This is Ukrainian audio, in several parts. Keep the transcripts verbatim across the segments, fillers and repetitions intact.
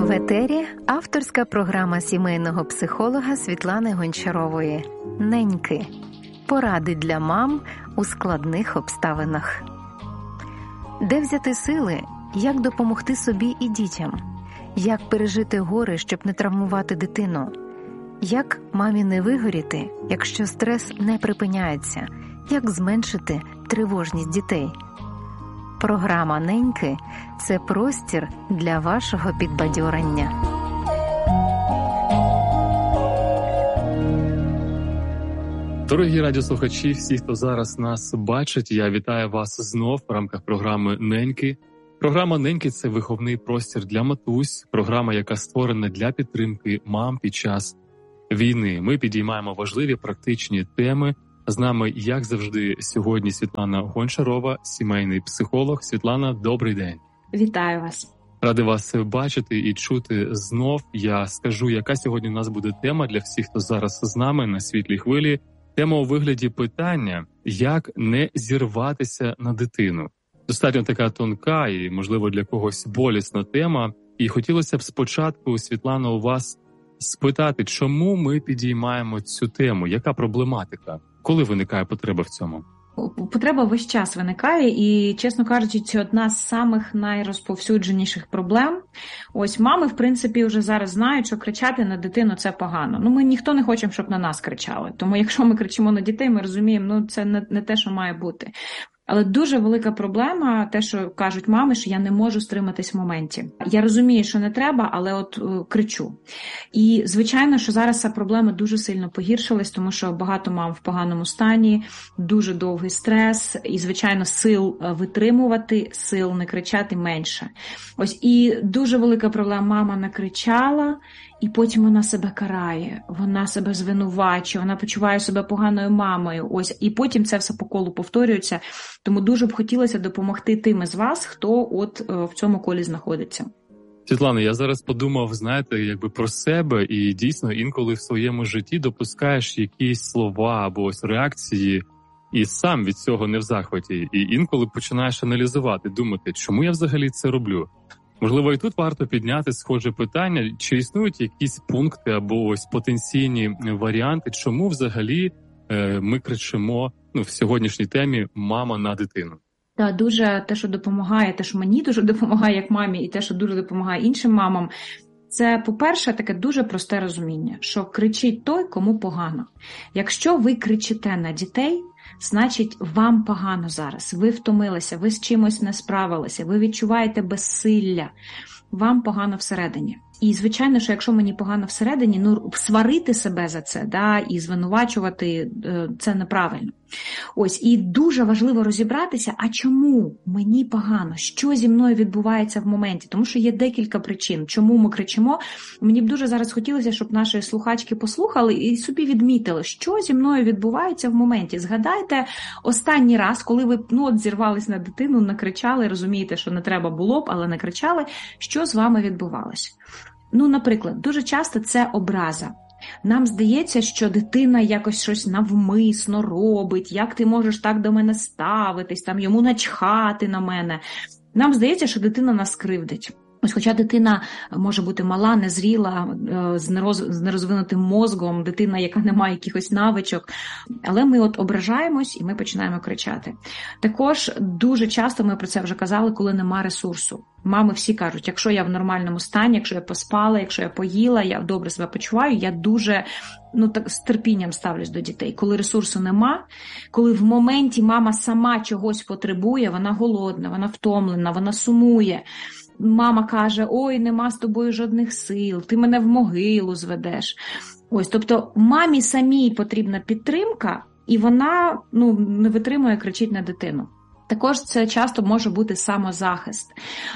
В етері авторська програма сімейного психолога Світлани Гончарової «Неньки. Поради для мам у складних обставинах». Де взяти сили, як допомогти собі і дітям? Як пережити горе, щоб не травмувати дитину? Як мамі не вигоріти, якщо стрес не припиняється? Як зменшити тривожність дітей? Програма «Неньки» – це простір для вашого підбадьорення. Дорогі радіослухачі, всі, хто зараз нас бачить, я вітаю вас знов в рамках програми «Неньки». Програма «Неньки» – це виховний простір для матусь, програма, яка створена для підтримки мам під час війни. Ми підіймаємо важливі практичні теми. З нами, як завжди, сьогодні Світлана Гончарова, сімейний психолог. Світлана, добрий день. Вітаю вас. Радий вас бачити і чути знов. Я скажу, яка сьогодні у нас буде тема для всіх, хто зараз з нами на світлій хвилі. Тема у вигляді питання, як не зірватися на дитину. Достатньо така тонка і, можливо, для когось болісна тема. І хотілося б спочатку, Світлана, у вас спитати, чому ми підіймаємо цю тему, яка проблематика? Коли виникає потреба в цьому? Потреба весь час виникає і, чесно кажучи, це одна з самих найрозповсюдженіших проблем. Ось мами, в принципі, вже зараз знають, що кричати на дитину – це погано. Ну, ми ніхто не хочемо, щоб на нас кричали. Тому якщо ми кричимо на дітей, ми розуміємо, ну, це не, не те, що має бути. Але дуже велика проблема, те, що кажуть мами, що я не можу стриматись в моменті. Я розумію, що не треба, але от е, кричу. І, звичайно, що зараз ця проблема дуже сильно погіршилась, тому що багато мам в поганому стані, дуже довгий стрес, і, звичайно, сил витримувати, сил не кричати менше. Ось, і дуже велика проблема, мама накричала, і потім вона себе карає, вона себе звинувачує, вона почуває себе поганою мамою. Ось, і потім це все по колу повторюється. Тому дуже б хотілося допомогти тим із вас, хто от е, в цьому колі знаходиться. Світлана, я зараз подумав, знаєте, якби про себе, і дійсно інколи в своєму житті допускаєш якісь слова або ось реакції, і сам від цього не в захваті. І інколи починаєш аналізувати, думати, чому я взагалі це роблю. Можливо, і тут варто підняти схоже питання, чи існують якісь пункти або ось потенційні варіанти, чому взагалі е, ми кричимо, ну, в сьогоднішній темі «мама на дитину». Так, дуже те, що допомагає, те, що мені дуже допомагає як мамі, і те, що дуже допомагає іншим мамам, це, по-перше, таке дуже просте розуміння, що кричить той, кому погано. Якщо ви кричите на дітей, значить, вам погано зараз, ви втомилися, ви з чимось не справилися, ви відчуваєте безсилля, вам погано всередині. І, звичайно, що якщо мені погано всередині, ну, сварити себе за це, да, і звинувачувати – це неправильно. Ось, і дуже важливо розібратися, а чому мені погано, що зі мною відбувається в моменті, тому що є декілька причин, чому ми кричимо. Мені б дуже зараз хотілося, щоб наші слухачки послухали і собі відмітили, що зі мною відбувається в моменті. Згадайте останній раз, коли ви, ну, от зірвались на дитину, накричали, розумієте, що не треба було б, але накричали, що з вами відбувалося. Ну, наприклад, дуже часто це образа. Нам здається, що дитина якось щось навмисно робить, як ти можеш так до мене ставитись, там йому начхати на мене. Нам здається, що дитина нас кривдить. Ось, хоча дитина може бути мала, незріла, з, нероз, з нерозвинутим мозгом, дитина, яка не має якихось навичок, але ми от ображаємось і ми починаємо кричати. Також дуже часто, ми про це вже казали, коли нема ресурсу. Мами всі кажуть, якщо я в нормальному стані, якщо я поспала, якщо я поїла, я добре себе почуваю, я дуже, ну, так, з терпінням ставлюсь до дітей. Коли ресурсу нема, коли в моменті мама сама чогось потребує, вона голодна, вона втомлена, вона сумує. Мама каже, ой, нема з тобою жодних сил, ти мене в могилу зведеш. Ось, тобто мамі самій потрібна підтримка, і вона, ну, не витримує, кричить на дитину. Також це часто може бути самозахист.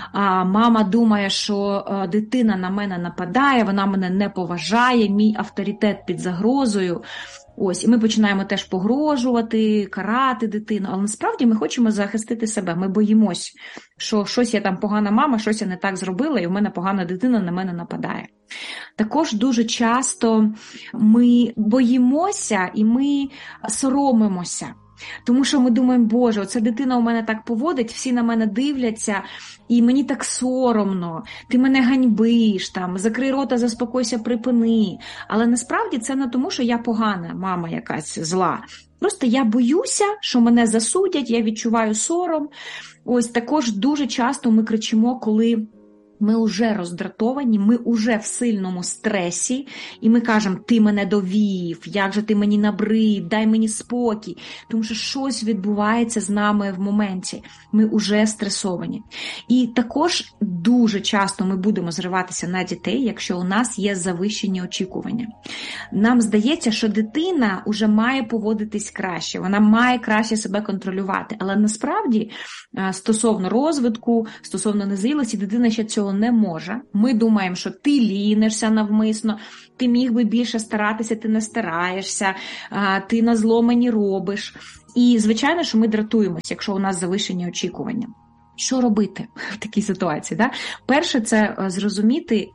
А мама думає, що дитина на мене нападає, вона мене не поважає, мій авторитет під загрозою. Ось, і ми починаємо теж погрожувати, карати дитину, але насправді ми хочемо захистити себе. Ми боїмось, що щось я там погана мама, щось я не так зробила, і в мене погана дитина на мене нападає. Також дуже часто ми боїмося і ми соромимося. Тому що ми думаємо, Боже, оця дитина у мене так поводить, всі на мене дивляться, і мені так соромно, ти мене ганьбиш, там, закрий рота, заспокойся, припини. Але насправді це не тому, що я погана, мама якась зла. Просто я боюся, що мене засудять, я відчуваю сором. Ось також дуже часто ми кричимо, коли ми вже роздратовані, ми вже в сильному стресі, і ми кажемо, ти мене довів, як же ти мені набрид, дай мені спокій. Тому що щось відбувається з нами в моменті. Ми вже стресовані. І також дуже часто ми будемо зриватися на дітей, якщо у нас є завищені очікування. Нам здається, що дитина вже має поводитись краще, вона має краще себе контролювати. Але насправді, стосовно розвитку, стосовно незрілості, дитина ще цього не може. Ми думаємо, що ти лінишся навмисно, ти міг би більше старатися, ти не стараєшся, ти на зло мені робиш. І, звичайно, що ми дратуємося, якщо у нас завищені очікування. Що робити в такій ситуації? Да? Перше – це зрозуміти,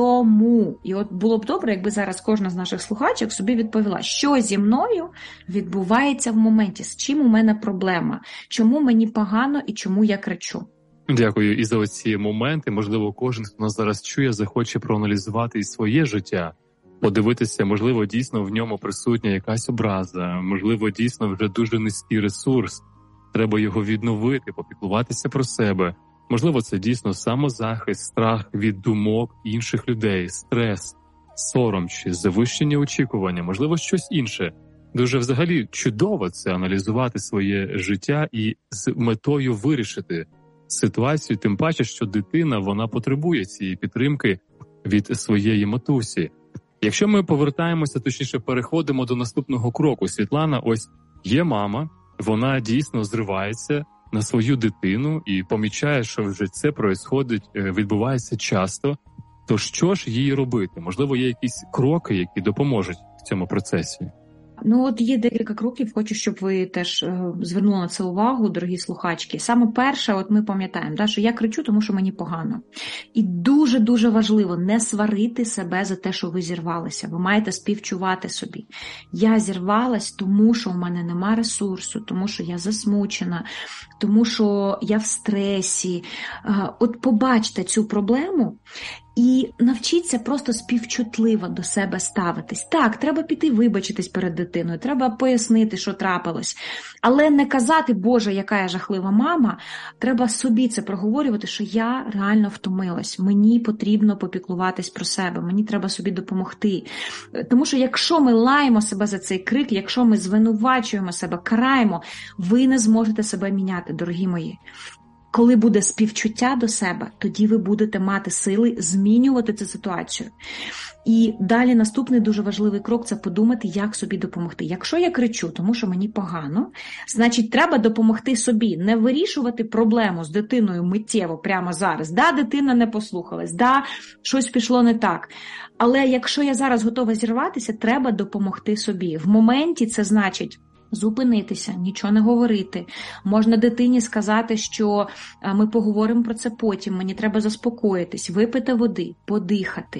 чому. І от було б добре, якби зараз кожна з наших слухачок собі відповіла, що зі мною відбувається в моменті, з чим у мене проблема, чому мені погано і чому я кричу. Дякую і за оці моменти. Можливо, кожен, хто нас зараз чує, захоче проаналізувати і своє життя, подивитися, можливо, дійсно в ньому присутня якась образа, можливо, дійсно вже дуже низький ресурс, треба його відновити, попіклуватися про себе. Можливо, це дійсно самозахист, страх від думок інших людей, стрес, сором чи завищені очікування, можливо, щось інше. Дуже взагалі чудово це аналізувати своє життя і з метою вирішити ситуацію, тим паче, що дитина, вона потребує цієї підтримки від своєї матусі. Якщо ми повертаємося, точніше переходимо до наступного кроку. Світлана, ось є мама, вона дійсно зривається на свою дитину і помічає, що вже це происходить, відбувається часто. То що ж їй робити? Можливо, є якісь кроки, які допоможуть в цьому процесі? Ну, от є декілька кроків, хочу, щоб ви теж е, звернули на це увагу, дорогі слухачки. Саме перше, от ми пам'ятаємо, да, що я кричу, тому що мені погано. І дуже-дуже важливо не сварити себе за те, що ви зірвалися. Ви маєте співчувати собі. Я зірвалась, тому що в мене нема ресурсу, тому що я засмучена, тому що я в стресі. Е, от побачте цю проблему і навчіться просто співчутливо до себе ставитись. Так, треба піти вибачитись перед дитиною, треба пояснити, що трапилось. Але не казати, Боже, яка я жахлива мама, треба собі це проговорювати, що я реально втомилась, мені потрібно попіклуватись про себе, мені треба собі допомогти. Тому що якщо ми лаємо себе за цей крик, якщо ми звинувачуємо себе, караємо, ви не зможете себе міняти, дорогі мої. Коли буде співчуття до себе, тоді ви будете мати сили змінювати цю ситуацію. І далі наступний дуже важливий крок – це подумати, як собі допомогти. Якщо я кричу, тому що мені погано, значить треба допомогти собі, не вирішувати проблему з дитиною миттєво прямо зараз. Да, дитина не послухалась, да, щось пішло не так. Але якщо я зараз готова зірватися, треба допомогти собі. В моменті це значить зупинитися, нічого не говорити. Можна дитині сказати, що ми поговоримо про це потім, мені треба заспокоїтись, випити води, подихати,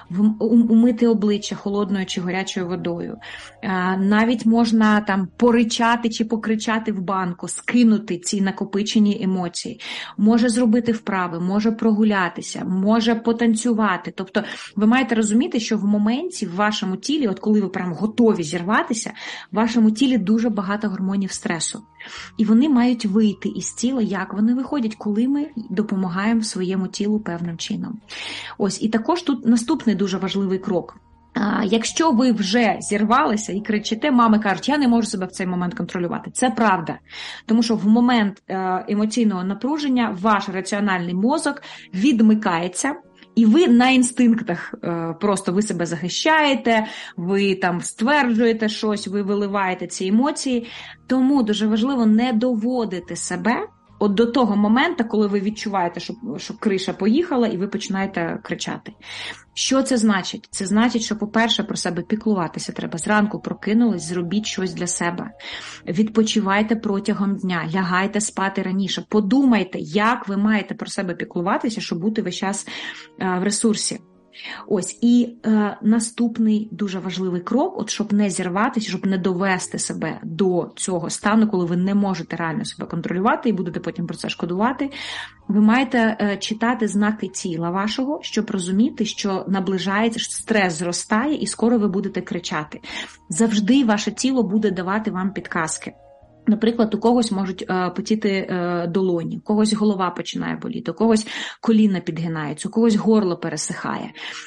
умити обличчя холодною чи гарячою водою. Навіть можна там поричати чи покричати в банку, скинути ці накопичені емоції. Може зробити вправи, може прогулятися, може потанцювати. Тобто ви маєте розуміти, що в моменті в вашому тілі, от коли ви прямо готові зірватися, в вашому тілі дуже багато гормонів стресу. І вони мають вийти із тіла, як вони виходять, коли ми допомагаємо своєму тілу певним чином. Ось, і також тут наступний дуже важливий крок. А, якщо ви вже зірвалися і кричите, мами кажуть, я не можу себе в цей момент контролювати. Це правда. Тому що в момент емоційного напруження ваш раціональний мозок відмикається, і ви на інстинктах просто ви себе захищаєте, ви там стверджуєте щось, ви виливаєте ці емоції. Тому дуже важливо не доводити себе от до того моменту, коли ви відчуваєте, що, що криша поїхала і ви починаєте кричати. Що це значить? Це значить, що, по-перше, про себе піклуватися треба. Зранку прокинулись, зробіть щось для себе. Відпочивайте протягом дня, лягайте спати раніше. Подумайте, як ви маєте про себе піклуватися, щоб бути весь час в ресурсі. Ось, і е, наступний дуже важливий крок, от щоб не зірватися, щоб не довести себе до цього стану, коли ви не можете реально себе контролювати і будете потім про це шкодувати, ви маєте е, читати знаки тіла вашого, щоб розуміти, що наближається, що стрес зростає і скоро ви будете кричати. Завжди ваше тіло буде давати вам підказки. Наприклад, у когось можуть е, потіти е, долоні, у когось голова починає боліти, у когось коліна підгинаються, у когось горло пересихає.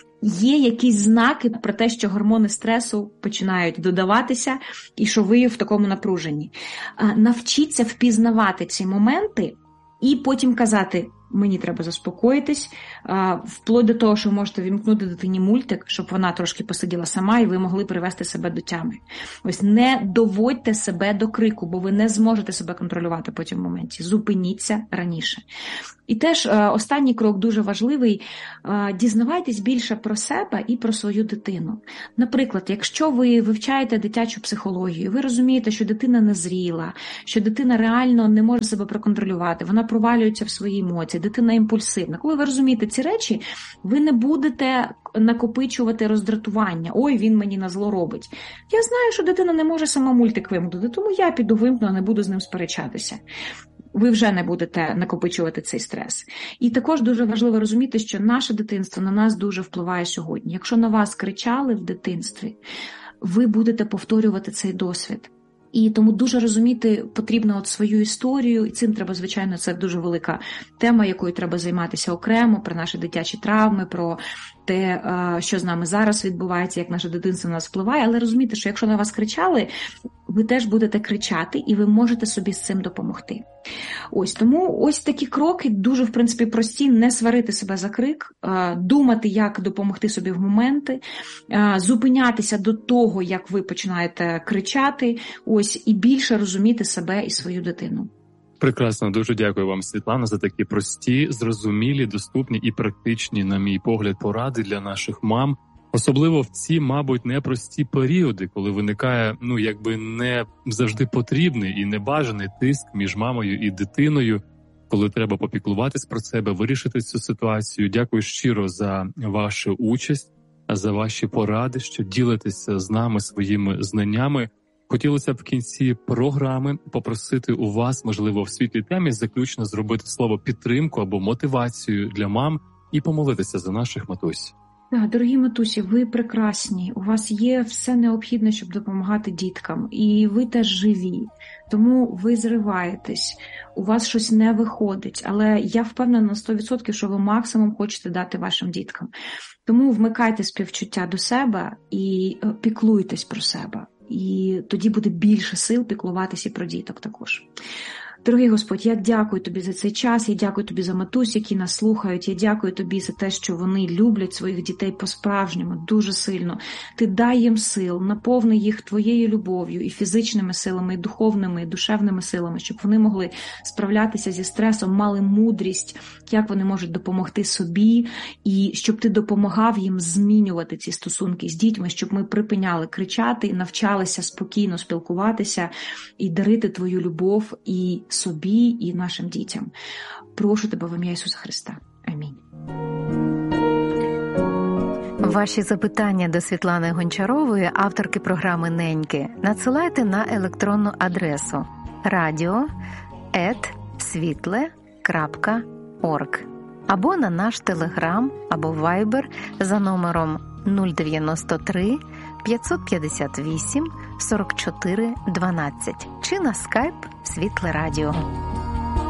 Є якісь знаки про те, що гормони стресу починають додаватися і що ви в такому напруженні. Е, навчіться впізнавати ці моменти і потім казати: мені треба заспокоїтись, вплоть до того, що ви можете вімкнути дитині мультик, щоб вона трошки посиділа сама і ви могли привести себе до тями. Ось не доводьте себе до крику, бо ви не зможете себе контролювати потім в моменті. Зупиніться раніше. І теж останній крок дуже важливий. Дізнавайтесь більше про себе і про свою дитину. Наприклад, якщо ви вивчаєте дитячу психологію, ви розумієте, що дитина незріла, що дитина реально не може себе проконтролювати, вона провалюється в свої емоції, дитина імпульсивна. Коли ви розумієте ці речі, ви не будете накопичувати роздратування. Ой, він мені на зло робить. Я знаю, що дитина не може сама мультик вимкнути, тому я піду вимкну, а не буду з ним сперечатися. Ви вже не будете накопичувати цей стрес. І також дуже важливо розуміти, що наше дитинство на нас дуже впливає сьогодні. Якщо на вас кричали в дитинстві, ви будете повторювати цей досвід. І тому дуже розуміти потрібно от свою історію, і цим треба, звичайно, це дуже велика тема, якою треба займатися окремо, про наші дитячі травми, про те, що з нами зараз відбувається, як наше дитинство на нас впливає, але розумійте, що якщо на вас кричали, ви теж будете кричати, і ви можете собі з цим допомогти. Ось, тому ось такі кроки дуже, в принципі, прості: не сварити себе за крик, думати, як допомогти собі в моменти, зупинятися до того, як ви починаєте кричати, ось, і більше розуміти себе і свою дитину. Прекрасно, дуже дякую вам, Світлана, за такі прості, зрозумілі, доступні і практичні, на мій погляд, поради для наших мам. Особливо в ці, мабуть, непрості періоди, коли виникає, ну, якби не завжди потрібний і небажаний тиск між мамою і дитиною, коли треба попіклуватись про себе, вирішити цю ситуацію. Дякую щиро за вашу участь, за ваші поради, що ділитеся з нами своїми знаннями. Хотілося б в кінці програми попросити у вас, можливо, в світлій темі заключно зробити слово підтримку або мотивацію для мам і помолитися за наших матусь. Так, дорогі матусі, ви прекрасні, у вас є все необхідне, щоб допомагати діткам, і ви теж живі, тому ви зриваєтесь, у вас щось не виходить, але я впевнена на сто відсотків, що ви максимум хочете дати вашим діткам. Тому вмикайте співчуття до себе і піклуйтесь про себе, і тоді буде більше сил піклуватися і про діток також. Дорогий Господь, я дякую Тобі за цей час, я дякую Тобі за матусь, які нас слухають, я дякую Тобі за те, що вони люблять своїх дітей по-справжньому, дуже сильно. Ти дай їм сил, наповни їх Твоєю любов'ю і фізичними силами, і духовними, і душевними силами, щоб вони могли справлятися зі стресом, мали мудрість, як вони можуть допомогти собі, і щоб Ти допомагав їм змінювати ці стосунки з дітьми, щоб ми припиняли кричати і навчалися спокійно спілкуватися і дарити Твою любов і собі, і нашим дітям. Прошу Тебе в ім'я Ісуса Христа. Амінь. Ваші запитання до Світлани Гончарової, авторки програми «Неньки», надсилайте на електронну адресу радіо ет світле крапка орг або на наш телеграм або вайбер за номером нуль дев'яносто три п'ятсот п'ятдесят вісім сорок чотири дванадцять чи на скайп Світле Радіо.